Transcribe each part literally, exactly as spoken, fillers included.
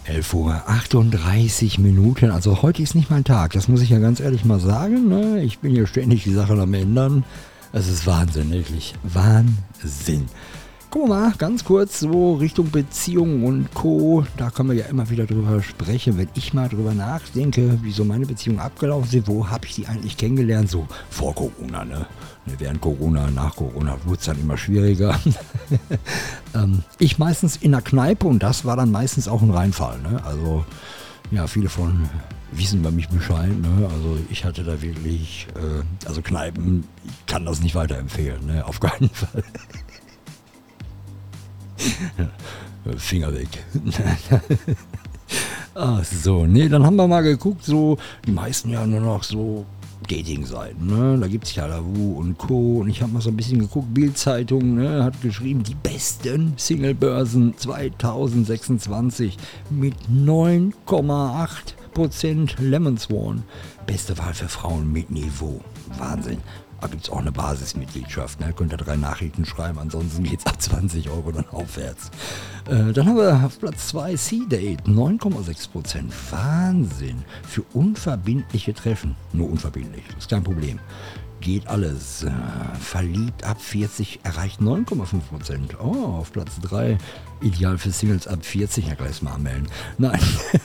elf Uhr achtunddreißig Minuten, also heute ist nicht mein Tag, das muss ich ja ganz ehrlich mal sagen, ne? Ich bin hier ständig die Sachen am Ändern, es ist Wahnsinn, wirklich, Wahnsinn. Gucken wir mal ganz kurz so Richtung Beziehung und Co., da können wir ja immer wieder drüber sprechen, wenn ich mal drüber nachdenke, wie so meine Beziehungen abgelaufen sind, wo habe ich die eigentlich kennengelernt, so vor Corona, ne? Während Corona, nach Corona wurde es dann immer schwieriger. ähm, ich meistens in der Kneipe und das war dann meistens auch ein Reinfall, ne? Also ja, viele von wissen bei mich Bescheid, ne? Also ich hatte da wirklich, äh, also Kneipen, ich kann das nicht weiterempfehlen, ne? Auf keinen Fall. Finger weg. Ach so, nee, dann haben wir mal geguckt, so die meisten ja nur noch so Dating-Seiten, ne? Da gibt es ja Lavu und Co. Und ich habe mal so ein bisschen geguckt, Bild-Zeitung, ne? Hat geschrieben, die besten Singlebörsen zwanzig sechsundzwanzig mit neun Komma acht Prozent Lemon Swan. Beste Wahl für Frauen mit Niveau. Wahnsinn. Da gibt es auch eine Basismitgliedschaft, ne? Könnt ihr drei Nachrichten schreiben, ansonsten geht es ab zwanzig Euro dann aufwärts. Äh, dann haben wir auf Platz zwei C-Date, neun Komma sechs Prozent. Wahnsinn. Für unverbindliche Treffen. Nur unverbindlich, das ist kein Problem. Geht alles. Äh, verliebt ab vierzig erreicht neun Komma fünf Prozent. Oh, auf Platz drei. Ideal für Singles ab vierzig. Ja, gleich mal anmelden. Nein.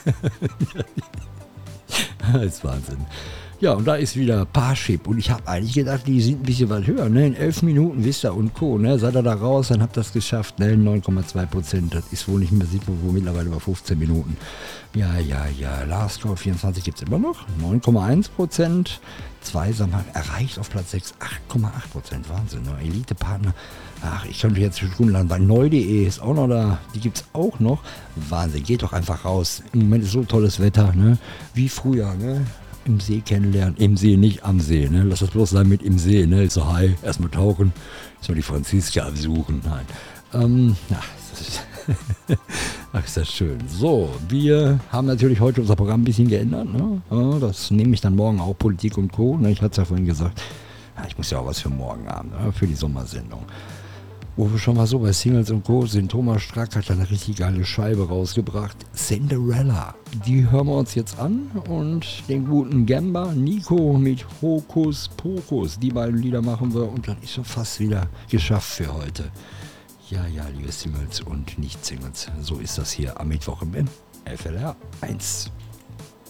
Das ist Wahnsinn. Ja, und da ist wieder Parship. Und ich habe eigentlich gedacht, die sind ein bisschen was höher. Ne? In elf Minuten Vista und Co. Ne? Seid ihr da raus, dann habt ihr das geschafft. Ne? neun Komma zwei Prozent. Das ist wohl nicht mehr, sieht wohl mittlerweile über fünfzehn Minuten. Ja, ja, ja. Last Call vierundzwanzig gibt es immer noch. neun Komma eins Prozent. Zweisamkeit erreicht auf Platz sechs. acht Komma acht Prozent. Wahnsinn. Ne? Elite-Partner. Ach, ich könnte jetzt stundenlang bei neu punkt de ist auch noch da. Die gibt es auch noch. Wahnsinn. Geht doch einfach raus. Im Moment ist so tolles Wetter. Ne? Wie früher. Ne? Im See kennenlernen, im See, nicht am See, ne? Lass das bloß sein mit im See, ne? So, hi, erstmal tauchen, erstmal die Franziska besuchen, nein. Ähm, ach, das ist, ach, ist das schön. So, wir haben natürlich heute unser Programm ein bisschen geändert, ne? Ja, das nehme ich dann morgen auch, Politik und Co. Ne? Ich hatte es ja vorhin gesagt, ja, ich muss ja auch was für morgen haben, ne? Für die Sommersendung. Wo wir schon mal so bei Singles und Co. sind, Thomas Strack hat eine richtig geile Scheibe rausgebracht. Cinderella. Die hören wir uns jetzt an und den guten Gamba, Nico mit Hokus Pokus. Die beiden Lieder machen wir und dann ist schon fast wieder geschafft für heute. Ja, ja, liebe Singles und Nicht-Singles. So ist das hier am Mittwoch im F L R eins.